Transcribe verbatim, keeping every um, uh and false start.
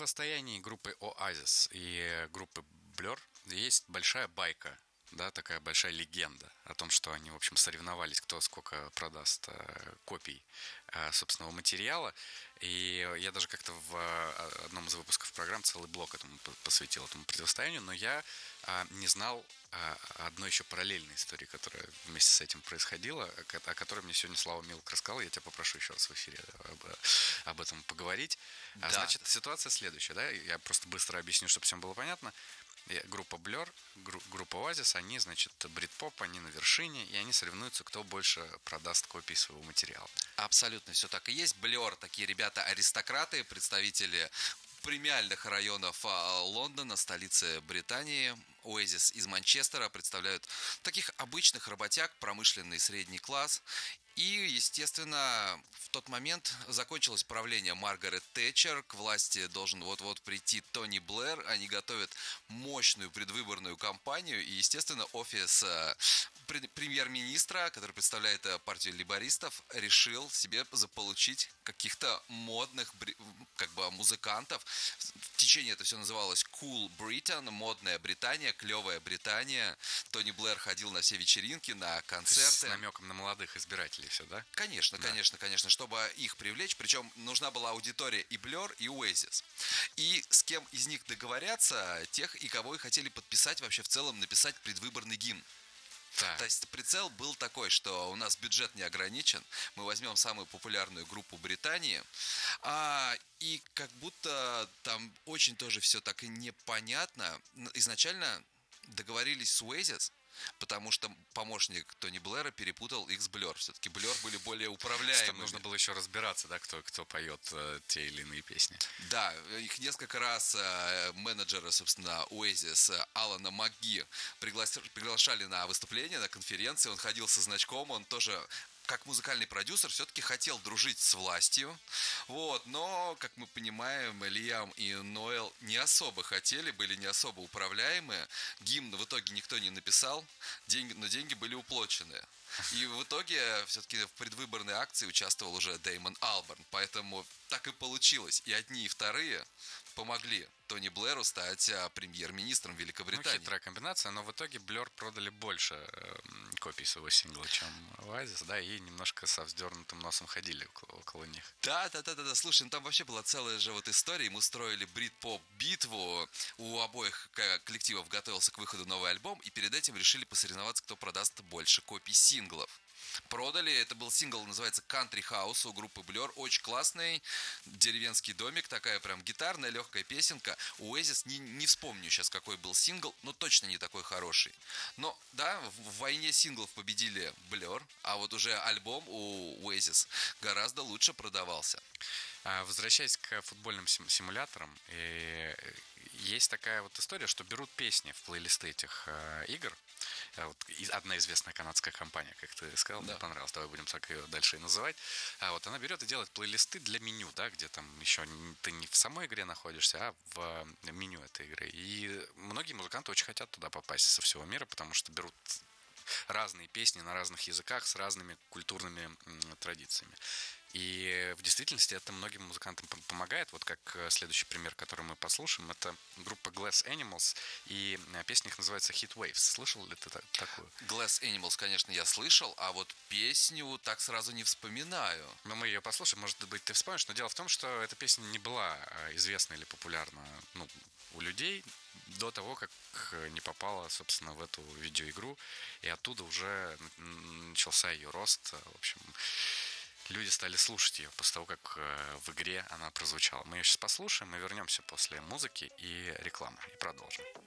противостоянии группы Oasis и группы Blur есть большая байка, да, такая большая легенда о том, что они, в общем, соревновались, кто сколько продаст э, копий э, собственного материала. И я даже как-то в э, одном из выпусков программ целый блок этому посвятил, этому противостоянию, но я э, не знал э, одной еще параллельной истории, которая вместе с этим происходила, о которой мне сегодня Слава Милк рассказал. Я тебя попрошу еще раз в эфире об, об этом поговорить. Да. Значит, ситуация следующая, да, я просто быстро объясню, чтобы всем было понятно. Группа Blur, группа Oasis, они, значит, брит-поп, они на вершине, и они соревнуются, кто больше продаст копий своего материала. Абсолютно все так и есть. Blur, такие ребята-аристократы, представители премиальных районов Лондона, столицы Британии. Oasis из Манчестера представляют таких обычных работяг, промышленный средний класс. И, естественно, в тот момент закончилось правление Маргарет Тэтчер, к власти должен вот-вот прийти Тони Блэр, они готовят мощную предвыборную кампанию, и, естественно, офис премьер-министра, который представляет партию лейбористов, решил себе заполучить каких-то модных как бы музыкантов. В течение это все называлось Cool Britain, модная Британия, клевая Британия. Тони Блэр ходил на все вечеринки, на концерты. С намеком на молодых избирателей все, да? Конечно, да. конечно, конечно, чтобы их привлечь. Причем нужна была аудитория и Blur, и Oasis. И с кем из них договорятся, тех, и кого и хотели подписать, вообще в целом написать предвыборный гимн. Да. То есть прицел был такой, что у нас бюджет не ограничен, мы возьмем самую популярную группу Британии, а, и как будто там очень тоже все так и непонятно. Изначально договорились с Oasis, потому что помощник Тони Блэра перепутал их с Blur. Все-таки Blur были более управляемыми. Там нужно было еще разбираться, да, кто, кто поет э, те или иные песни. Да, их несколько раз э, менеджера, собственно, Oasis э, Алана МакГи приглас... приглашали на выступление, на конференции. Он ходил со значком, он тоже... как музыкальный продюсер все-таки хотел дружить с властью, вот, но, как мы понимаем, Лиам и Ноэл не особо хотели, были не особо управляемые, гимн в итоге никто не написал, деньги, но деньги были уплочены. И в итоге все-таки в предвыборной акции участвовал уже Дэймон Алберн, поэтому так и получилось. И одни, и вторые помогли Тони Блэру стать премьер-министром Великобритании. Ну, хитрая комбинация, но в итоге Blur продали больше э, копий своего сингла, чем Oasis, да, и немножко со вздернутым носом ходили около, около них. Да, да, да, да, да. Слушай, ну там вообще была целая же вот история. Мы устроили брит-поп-битву. У обоих коллективов готовился к выходу новый альбом, и перед этим решили посоревноваться, кто продаст больше копий синглов. Продали, это был сингл, называется Country House у группы Blur, очень классный, деревенский домик, такая прям гитарная легкая песенка. У Oasis не, не вспомню сейчас, какой был сингл, но точно не такой хороший. Но да, в, в войне синглов победили Blur, а вот уже альбом у Oasis гораздо лучше продавался. Возвращаясь к футбольным симуляторам, есть такая вот история, что берут песни в плейлисты этих игр. Вот одна известная канадская компания, как ты сказал, да. Мне понравилось, давай будем так ее дальше и называть. А вот она берет и делает плейлисты для меню, да, где там еще ты не в самой игре находишься, а в меню этой игры. И многие музыканты очень хотят туда попасть со всего мира, потому что берут разные песни на разных языках с разными культурными традициями. И в действительности это многим музыкантам помогает. Вот как следующий пример, который мы послушаем, это группа Glass Animals, и песня их называется Heat Waves. Слышал ли ты такую? Glass Animals, конечно, я слышал, а вот песню так сразу не вспоминаю. Но мы ее послушаем, может быть, ты вспомнишь, но дело в том, что эта песня не была известна или популярна, ну, у людей до того, как не попала, собственно, в эту видеоигру, и оттуда уже начался ее рост. В общем, люди стали слушать ее после того, как в игре она прозвучала. Мы ее сейчас послушаем, мы вернемся после музыки и рекламы и продолжим.